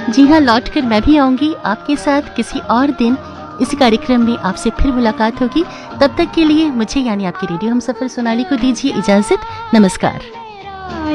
जी हाँ, लौटकर मैं भी आऊंगी आपके साथ किसी और दिन। इस कार्यक्रम में आपसे फिर मुलाकात होगी। तब तक के लिए मुझे यानी आपकी रेडियो हमसफर सोनाली को दीजिए इजाजत। नमस्कार।